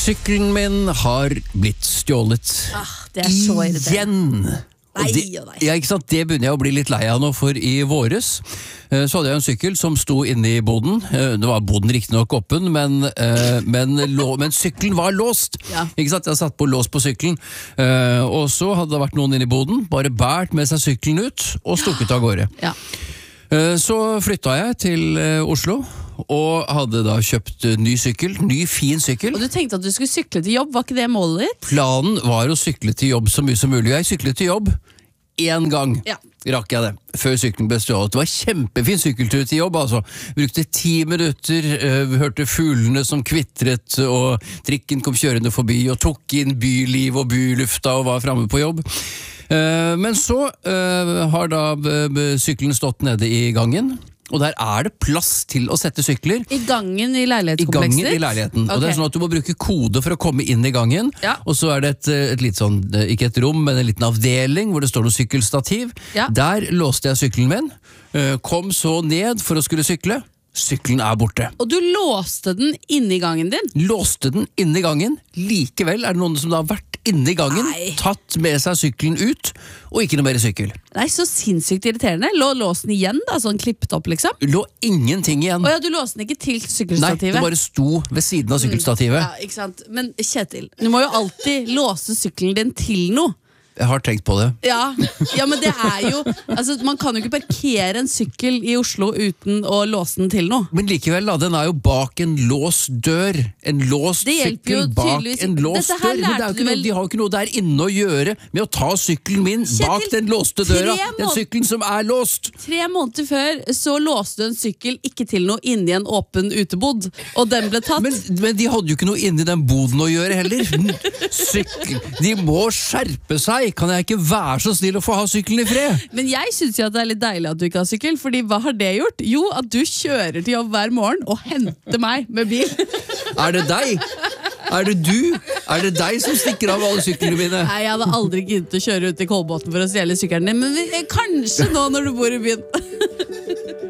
Sykkelen min har blitt stjålet. Det så irriterende. Igjen! Ja, ikke sant? Det begynner jeg å bli litt lei av nå, for i våres så hadde jeg en sykkel som sto inne i boden. Det var boden riktig nok åpen, men sykkelen var låst. Ja. Ikke sant? Jeg satt på lås på sykkelen, og så hadde det vært noen inne i boden, bare bært med seg sykkelen ut og stukket av gårde. Ja. Så flyttet jeg til Oslo, og hadde da kjøpt ny sykkel, ny fin sykkel. Og du tenkte at du skulle sykle til jobb, var ikke det målet ditt? Planen var å sykle til jobb så mye som mulig. Jeg syklet til jobb 1 gang. Ja. Rakk jeg det, før sykkelen ble stjålet. Det var kjempefin sykkeltur til jobb, altså. Brukte 10 minutter, hørte fuglene som kvitret, og trikken kom kjørende forbi, og tok inn byliv og bylufta, og var fremme på jobb. Men så har da sykkelen stått nede i gangen, og der det plass til å sette sykler. I gangen i leilighetskomplekset? I gangen i leiligheten. Okay. Og det sånn at du må bruke kode for å komme inn i gangen, ja. Og så det et litt sånn, ikke et rom, men en liten avdeling hvor det står noe sykkelstativ. Ja. Der låste jeg sykkelen min, kom så ned for å skulle sykle. Sykkelen borte. Og du låste den inne i gangen din? Låste den inne i gangen. Likevel det noen som da har vært inne i gangen, tatt med seg sykkelen ut, og ikke noe mer sykkel. Nei, så sinnssykt irriterende. Lå låsen igjen da, sånn klippet opp liksom? Lå ingenting igjen. Åja, du låste den ikke til sykkelstativet? Nei, det bare sto ved siden av sykkelstativet. Ja, ikke sant. Men Kjetil, du må jo alltid låse sykkelen din til noe. Jeg har tenkt på det. Ja, men det jo altså, man kan jo ikke parkere en sykkel i Oslo uten å låse den til noe. Men likevel, da, den jo bak en låst dør. En låst sykkel bak en låst dør. Men de har jo ikke noe der inne å gjøre med å ta sykkelen min bak den låste døra. Den sykkelen som låst. 3 måneder før så låste du en sykkel ikke til noe inni en åpen utebod, og den ble tatt. Men de hadde jo ikke noe inni den boden å gjøre heller. De må skjerpe seg. Kan jeg ikke være så snill å få ha sykkelen i fred? Men jeg synes jo at det litt deilig at du ikke har sykkel, fordi hva har det gjort? Jo, at du kjører til jobb hver morgen og henter meg med bil. Det deg? Det du? Det deg som stikker av alle syklene mine? Nei, jeg hadde aldri giddet å kjøre ut i Kolbotn for å stjele sykkelen din, men kanskje nå når du bor i byen.